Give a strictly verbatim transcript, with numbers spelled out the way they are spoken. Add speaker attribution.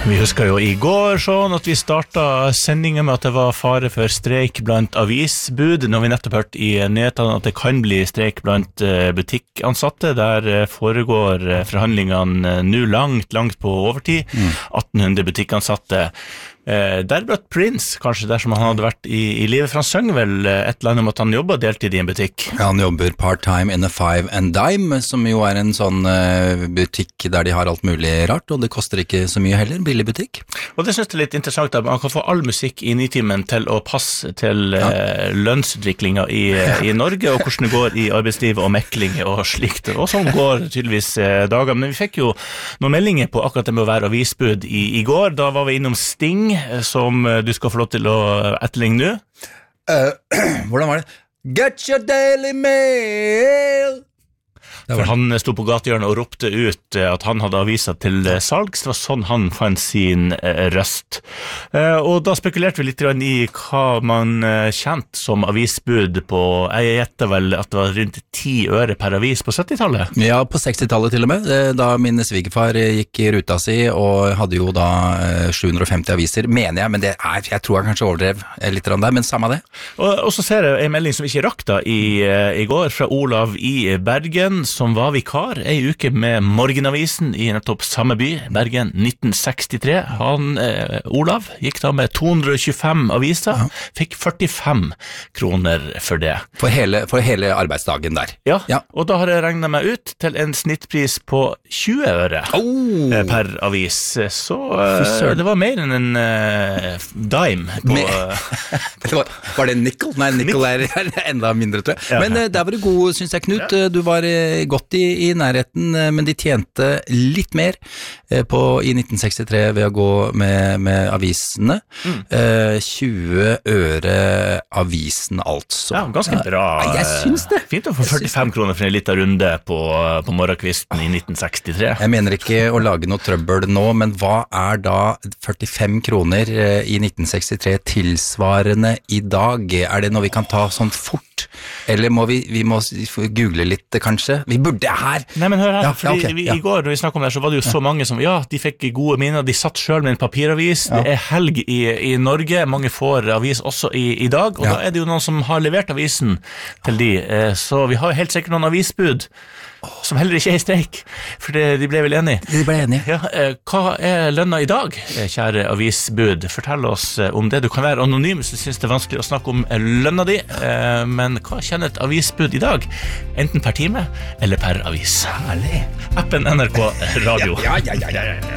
Speaker 1: Vi husker jo i går sånn at vi startet sendingen med at det var fare for streik blant avisbud, når vi nettopp hørte i nyhetene at det kan bli streik blant butikkansatte. Der foregår forhandlingene nå langt, langt på overtid. Mm. atten hundre butikkansatte. Eh, deriblant Prince, kanskje dersom han hadde vært i, i livet, for han søng vel et eller annet om at han jobbet deltid i en butikk.
Speaker 2: Ja, han jobber part-time in a five and dime, som jo er en sånn uh, butikk der de har alt mulig rart, og det koster ikke så mye heller, billig butikk.
Speaker 1: Og det synes jeg er litt interessant, at man kan få all musikk i nitimen til å passe til ja. uh, lønnsutviklingen i, i Norge, og hvordan det går i arbeidslivet og mekling og slikt, og sånn går tydeligvis uh, dager. Men vi fikk jo noen meldinger på akkurat det med å være avisbud i, i går. Da var vi innom Sting, som du skal få lov til å etterligne nå.
Speaker 2: Uh, hvordan var det? Get your daily mail!
Speaker 1: For han stod på gatehjørnet og ropte ut at han hadde aviser til salgs. Det var sånn han fant sin røst. Og da spekulerte vi litt i hva man kjente som avisbud på, jeg gjetter vel at det var rundt ti øre per avis på syttitallet?
Speaker 2: Ja, på sekstitallet til og med, da min svigerfar gikk i ruta si og hadde jo da sju hundre og femti aviser, mener jeg, men det er, jeg tror jeg kanskje overdrev litt der, men samme det.
Speaker 1: Og, og så ser jeg en melding som ikke rakk da i, i går fra Olav i Bergen, som var vikar en uke med Morgenavisen i nettopp samme by, Bergen, nitten sekstitre. Han, eh, Olav, gikk da med to hundre og tjuefem aviser, ja. Fikk førtifem kroner for det.
Speaker 2: For hele, for hele arbeidsdagen der?
Speaker 1: Ja, ja, og da har jeg regnet meg ut til en snittpris på tjue øre oh. per avis. Så eh, det var mer enn en eh, dime. På,
Speaker 2: det var, var det nickel? Nei, nickel er, er enda mindre, tror jeg. Ja. Men eh, der var du god, synes jeg, Knut. Ja. Du var godt i, i nærheten, men de tjente litt mer på, i nitten sekstitre ved å gå med, med avisene. Mm. Eh, tjue øre avisen, altså.
Speaker 1: Ja, ganske bra.
Speaker 2: Ja, jeg synes det.
Speaker 1: Fint å få førtifem kroner for en liten runde på, på morgenkvisten i nitten sekstitre.
Speaker 2: Jeg mener ikke å lage noe trøbbel nå, men hva er da førtifem kroner i nitten sekstitre tilsvarende i dag? Er det noe vi kan ta sånn fort? Eller må vi, vi må google litt, kanskje? Vi burde her.
Speaker 1: Nei, men hør her,
Speaker 2: ja,
Speaker 1: fordi
Speaker 2: ja, okay,
Speaker 1: vi,
Speaker 2: ja.
Speaker 1: i går når vi snakket om det, så var det jo så mange som, ja, de fikk gode minner, de satt selv med en papiravis, ja. Det er helg i, i Norge, mange får avis også i, i dag, og ja. Da er det jo noen som har levert avisen til de, så vi har helt sikkert noen avisbud, som heller ikke er i streik, for det, de ble vel enige.
Speaker 2: De ble enige.
Speaker 1: Ja, hva er lønna i dag, kjære avisbud? Fortell oss om det. Du kan være anonym hvis du synes det er vanskelig å snakke om lønna di, men hva kjenner et avisbud i dag? Enten per time eller per avis.
Speaker 2: Herlig.
Speaker 1: Appen N R K Radio.
Speaker 2: Ja, ja, ja, ja, ja.